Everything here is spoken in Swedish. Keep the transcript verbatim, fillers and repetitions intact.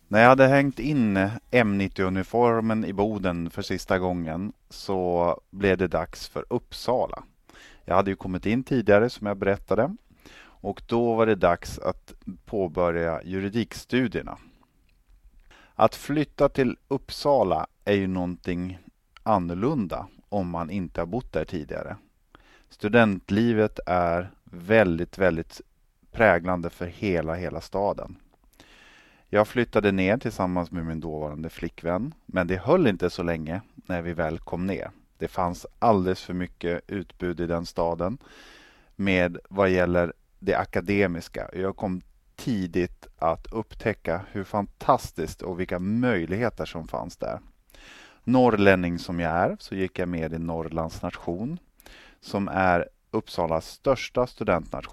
När jag hade hängt in M nittio-uniformen i Boden för sista gången så blev det dags för Uppsala. Jag hade ju kommit in tidigare som jag berättade och då var det dags att påbörja juridikstudierna. Att flytta till Uppsala är ju någonting annorlunda om man inte har bott där tidigare. Studentlivet är väldigt, väldigt präglande för hela, hela staden. Jag flyttade ner tillsammans med min dåvarande flickvän, men det höll inte så länge när vi väl kom ner. Det fanns alldeles för mycket utbud i den staden med vad gäller det akademiska. Jag kom tidigt att upptäcka hur fantastiskt och vilka möjligheter som fanns där. Norrlänning som jag är så gick jag med i Norrlands nation som är Uppsalas största studentnation.